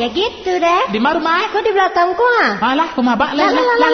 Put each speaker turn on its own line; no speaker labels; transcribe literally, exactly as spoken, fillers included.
Ya gitu deh.
Di mana rumah?
Kok di belakangku ah?
Alah, rumah bak lah.
Lah, lah, lah,